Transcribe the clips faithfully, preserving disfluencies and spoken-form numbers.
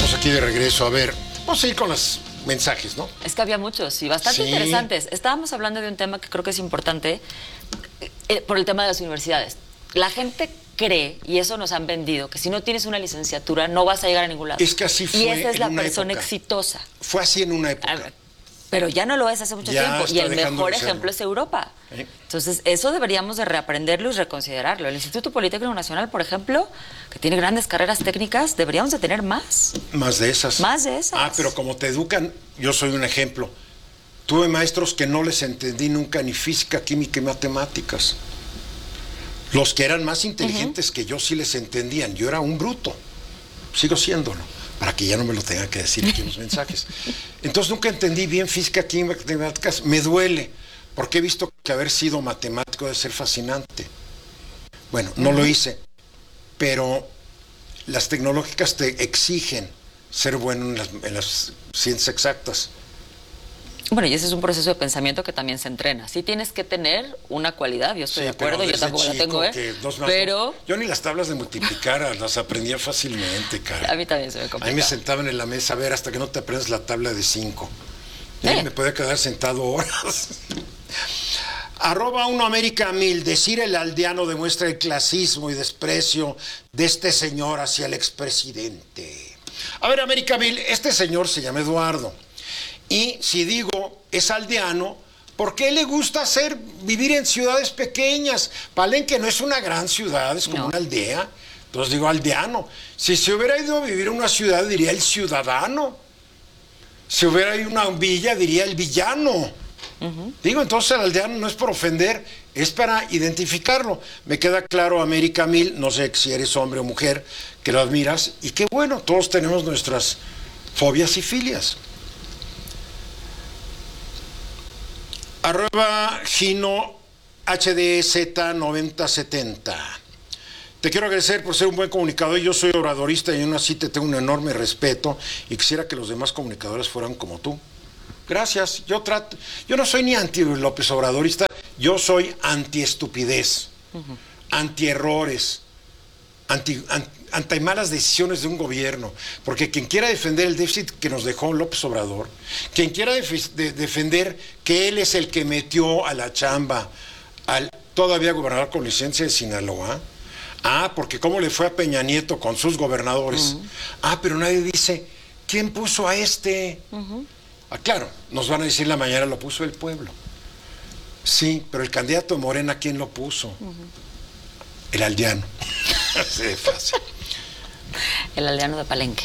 Estamos aquí de regreso. A ver, vamos a ir con los mensajes, ¿no? Es que había muchos y bastante Sí. interesantes. Estábamos hablando de un tema que creo que es importante eh, por el tema de las universidades. La gente cree, y eso nos han vendido, que si no tienes una licenciatura no vas a llegar a ningún lado. Es que así fue Y esa es en la una persona época. exitosa. Fue así en una época. A ver, pero ya no lo es hace mucho Ya tiempo. Y está el dejando mejor de serlo. ejemplo es Europa. ¿Eh? Entonces, eso deberíamos de reaprenderlo y reconsiderarlo. El Instituto Politécnico Nacional, por ejemplo, que tiene grandes carreras técnicas, deberíamos de tener más. Más de esas. Más de esas. Ah, pero como te educan, yo soy un ejemplo. Tuve maestros que no les entendí nunca ni física, química y matemáticas. Los que eran más inteligentes uh-huh. que yo sí les entendían. Yo era un bruto. Sigo siéndolo. Para que ya no me lo tengan que decir aquí en los mensajes. Entonces nunca entendí bien física, química, matemáticas. Me duele, porque he visto que haber sido matemático debe ser fascinante. Bueno, no uh-huh. lo hice, pero las tecnológicas te exigen ser bueno en las, en las ciencias exactas. Bueno, y ese es un proceso de pensamiento que también se entrena. Sí tienes que tener una cualidad, yo estoy Sí, de acuerdo, yo tampoco la tengo, ¿eh? Dos más pero... dos. Yo ni las tablas de multiplicar las aprendía fácilmente, cara. A mí también se me complicaba. A mí me sentaban en la mesa, a ver, hasta que no te aprendes la tabla de cinco. ¿Eh? Me podía quedar sentado horas. Arroba uno América mil. Decir el aldeano demuestra el clasismo y desprecio de este señor hacia el expresidente. A ver, América mil, este señor se llama Eduardo. Y si digo es aldeano, ¿por qué le gusta hacer vivir en ciudades pequeñas? Palenque no es una gran ciudad, es como no. una aldea. Entonces digo aldeano. Si se hubiera ido a vivir en una ciudad, diría el ciudadano. Si hubiera ido a una villa, diría el villano. Uh-huh. Digo, entonces el aldeano no es por ofender, es para identificarlo. Me queda claro, América mil, no sé si eres hombre o mujer, que lo admiras. Y qué bueno, todos tenemos nuestras fobias y filias. Arroba Gino H D Z noventa setenta. Te quiero agradecer por ser un buen comunicador. Yo soy oradorista y aún así te tengo un enorme respeto y quisiera que los demás comunicadores fueran como tú. Gracias. Yo trato, yo no soy ni anti López Obradorista, yo soy anti estupidez, uh-huh. anti errores, anti, anti, anti malas decisiones de un gobierno, porque quien quiera defender el déficit que nos dejó López Obrador, quien quiera def de defender que él es el que metió a la chamba al todavía gobernador con licencia de Sinaloa, ah, porque cómo le fue a Peña Nieto con sus gobernadores, uh-huh. ah, pero nadie dice, ¿quién puso a este? Uh-huh. Ah, claro, nos van a decir la mañana lo puso el pueblo. Sí, pero el candidato de Morena, ¿quién lo puso? Uh-huh. El aldeano. Así de fácil. El aldeano de Palenque.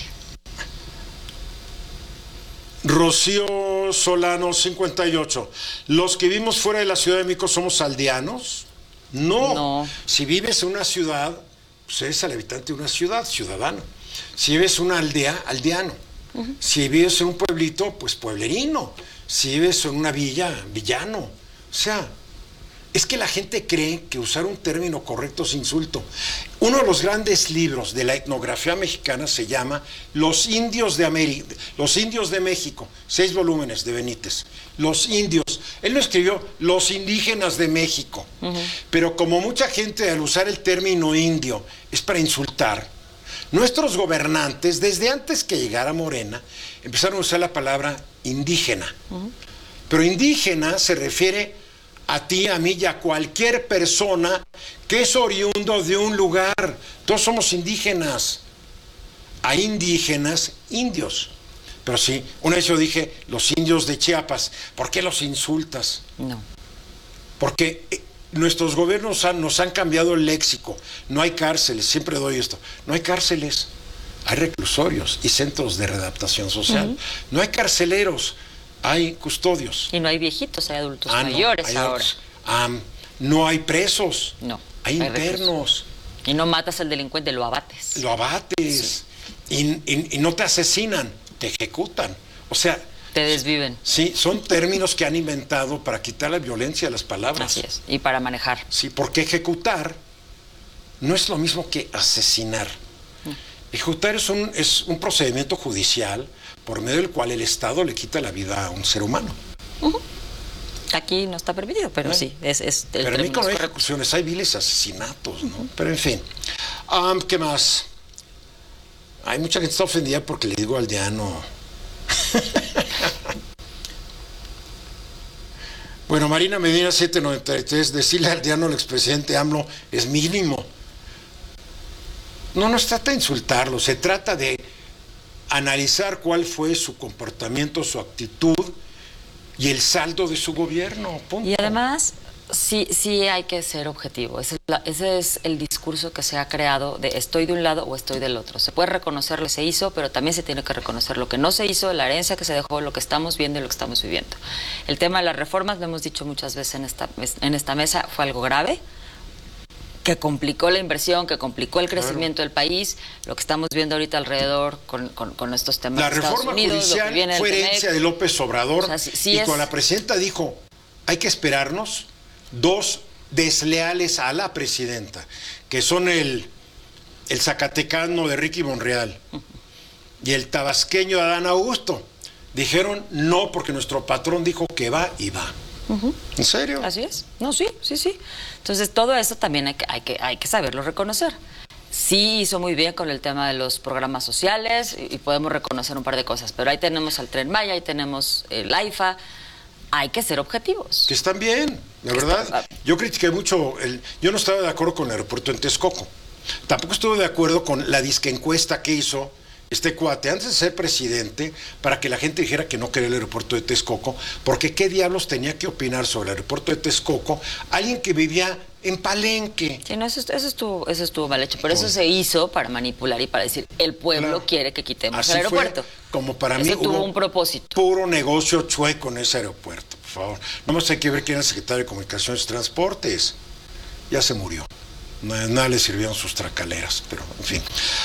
Rocío Solano, cincuenta y ocho. ¿Los que vivimos fuera de la Ciudad de México somos aldeanos? No. no. Si vives en una ciudad, pues eres el habitante de una ciudad, ciudadano. Si vives en una aldea, aldeano. Uh-huh. Si vives en un pueblito, pues pueblerino. Si vives en una villa, villano. O sea, es que la gente cree que usar un término correcto es insulto. Uno de los grandes libros de la etnografía mexicana se llama Los Indios de América, Los Indios de México, seis volúmenes de Benítez. Los indios. Él no escribió Los Indígenas de México. Uh-huh. Pero como mucha gente al usar el término indio es para insultar, nuestros gobernantes, desde antes que llegara Morena, empezaron a usar la palabra indígena. Uh-huh. Pero indígena se refiere a ti, a mí y a cualquier persona que es oriundo de un lugar. Todos somos indígenas. A indígenas, indios. Pero sí, una vez yo dije, los indios de Chiapas, ¿por qué los insultas? No. Porque eh, nuestros gobiernos han, nos han cambiado el léxico. No hay cárceles, siempre doy esto. No hay cárceles, hay reclusorios y centros de readaptación social. Uh-huh. No hay carceleros, hay custodios. Y no hay viejitos, hay adultos ah, mayores no, hay ahora. Um, no hay presos. No. Hay, hay internos. Reclusos. Y no matas al delincuente, lo abates. Lo abates. Sí. Y, y, y no te asesinan, te ejecutan. O sea... Te desviven. Sí, son términos que han inventado para quitar la violencia de las palabras. Así es. Y para manejar. Sí, porque ejecutar no es lo mismo que asesinar. No. Ejecutar es un, es un procedimiento judicial por medio del cual el Estado le quita la vida a un ser humano. Uh-huh. Aquí no está permitido, pero ¿Eh? sí, es, es el Pero en México no hay ejecuciones, hay viles asesinatos, ¿no? Uh-huh. Pero en fin. Um, ¿Qué más? Hay mucha gente que está ofendida porque le digo aldeano. Bueno, Marina Medina siete noventa y tres, decirle aldeano al expresidente AMLO es mínimo. No, no se trata de insultarlo, se trata de analizar cuál fue su comportamiento, su actitud y el saldo de su gobierno. Punto. Y además, sí, sí hay que ser objetivo. Ese es, la, ese es el discurso que se ha creado de estoy de un lado o estoy del otro. Se puede reconocer lo que se hizo, pero también se tiene que reconocer lo que no se hizo, la herencia que se dejó, lo que estamos viendo y lo que estamos viviendo. El tema de las reformas, lo hemos dicho muchas veces en esta, en esta mesa, fue algo grave, que complicó la inversión, que complicó el crecimiento claro. del país, lo que estamos viendo ahorita alrededor con, con, con estos temas la de Estados reforma Unidos, judicial lo que viene fue del herencia T M E C. de López Obrador, o sea, sí, sí y es... cuando la presidenta dijo, hay que esperarnos, dos desleales a la presidenta, que son el, el zacatecano de Ricky Monreal y el tabasqueño de Adán Augusto, dijeron no porque nuestro patrón dijo que va y va. Uh-huh. ¿En serio? Así es. No, sí, sí, sí. Entonces todo eso también hay que, hay que, hay que saberlo reconocer. Sí hizo muy bien con el tema de los programas sociales y, y podemos reconocer un par de cosas, pero ahí tenemos al Tren Maya, ahí tenemos el AIFA. Hay que ser objetivos. Que están bien, la verdad. Está... Yo critiqué mucho, el, yo no estaba de acuerdo con el aeropuerto en Texcoco. Tampoco estuve de acuerdo con la disque encuesta que hizo este cuate antes de ser presidente para que la gente dijera que no quería el aeropuerto de Texcoco, porque qué diablos tenía que opinar sobre el aeropuerto de Texcoco alguien que vivía en Palenque. Sí, no, eso, eso, estuvo, eso estuvo mal hecho, pero eso se hizo para manipular y para decir, el pueblo claro. quiere que quitemos Así el aeropuerto. Fue, como para eso mí tuvo hubo un propósito. Puro negocio chueco en ese aeropuerto, por favor. Nomás hay que ver quién era el secretario de Comunicaciones y Transportes. Ya se murió. Nada, nada le sirvieron sus tracaleras, pero en fin.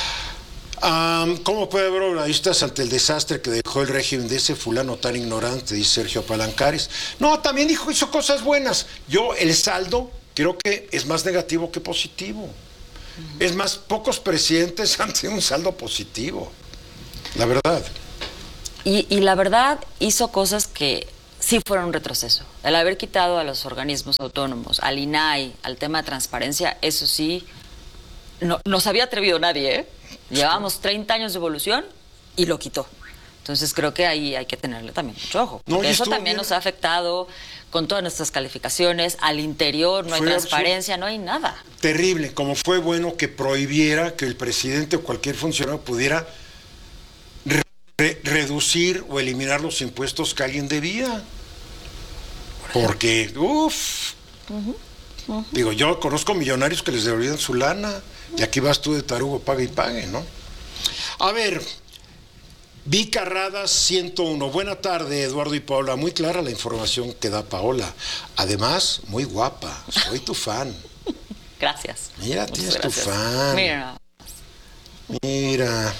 Um, ¿Cómo puede haber obradistas ante el desastre que dejó el régimen de ese fulano tan ignorante? Dice Sergio Palancares. No, también dijo, hizo cosas buenas. Yo, el saldo, creo que es más negativo que positivo. Uh-huh. Es más, pocos presidentes han tenido un saldo positivo. La verdad. Y, y la verdad, hizo cosas que sí fueron un retroceso. El haber quitado a los organismos autónomos, al I N A I, al tema de transparencia, eso sí, no, no se había atrevido nadie, ¿eh? Llevábamos treinta años de evolución y lo quitó. Entonces creo que ahí hay que tenerle también mucho ojo. No, eso también bien. Nos ha afectado con todas nuestras calificaciones. Al interior no fue hay transparencia, absurdo. No hay nada. Terrible. Como fue bueno que prohibiera que el presidente o cualquier funcionario pudiera re reducir o eliminar los impuestos que alguien debía. Porque, uff. Uh-huh. Uh-huh. Digo, yo conozco millonarios que les devolvían su lana. Y aquí vas tú de tarugo, pague y pague, ¿no? A ver, Vica Radas ciento uno. Buena tarde, Eduardo y Paola. Muy clara la información que da Paola. Además, muy guapa. Soy tu fan. Gracias. Mira, Muchas tienes gracias. tu fan. Mira. Mira.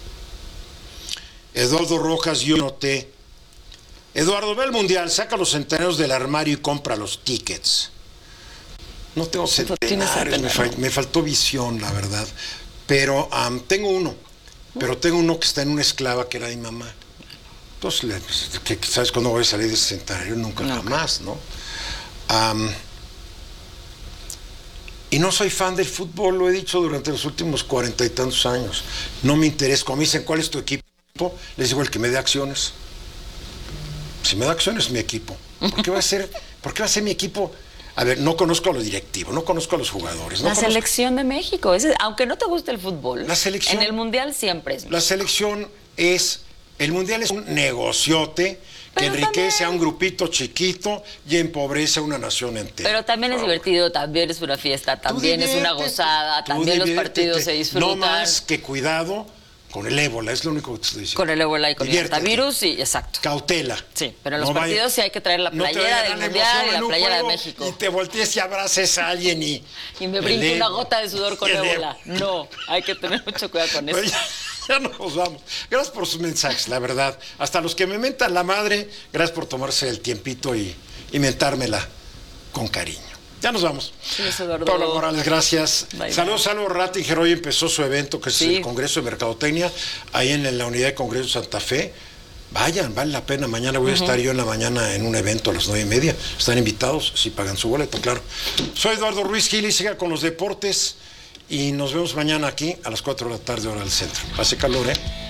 Eduardo Rojas, yo noté. Eduardo, ve al Mundial, saca los centenarios del armario y compra los tickets. No tengo centenarios, me, fal me faltó visión, la verdad. Pero um, tengo uno, pero tengo uno que está en una esclava que era mi mamá. Entonces, le, que, ¿sabes cuándo voy a salir de ese centenario? Nunca, no, jamás, ¿no? Um, y no soy fan del fútbol, lo he dicho durante los últimos cuarenta y tantos años. No me interesa. Cuando me dicen, ¿cuál es tu equipo? Les digo, el que me dé acciones. Si me da acciones, es mi equipo. ¿Por qué va a ser, por qué va a ser mi equipo? A ver, no conozco a los directivos, no conozco a los jugadores. No la conozco... selección de México, es, aunque no te guste el fútbol, la selección, en el Mundial siempre es. La selección es, el Mundial es un negociote que Pero enriquece también... a un grupito chiquito y empobrece a una nación entera. Pero también es divertido, también es una fiesta, también es una gozada, también los partidos se disfrutan. No más que cuidado con el ébola, es lo único que te estoy diciendo. Con el ébola y con Diviértete. El virus, sí, exacto. Cautela. Sí, pero en los no partidos vaya, sí hay que traer la playera no del Mundial y la playera de México. Y te voltees y abraces a alguien y... Y me brinque una gota de sudor con ébola. No, hay que tener mucho cuidado con eso. Ya, ya nos vamos. Gracias por sus mensajes, la verdad. Hasta los que me mentan la madre, gracias por tomarse el tiempito y, y mentármela con cariño. Ya nos vamos. Sí, Eduardo. Paula Morales, gracias. Bye, Saludos, Salvo Rattinger. Hoy empezó su evento, que es sí. el Congreso de Mercadotecnia, ahí en la unidad de Congreso Santa Fe. Vayan, vale la pena. Mañana voy uh-huh. a estar yo en la mañana en un evento a las nueve y media. Están invitados, si pagan su boleto, claro. Soy Eduardo Ruiz Gil y siga con los deportes. y nos vemos mañana aquí a las cuatro de la tarde, hora del centro. Hace calor, ¿eh?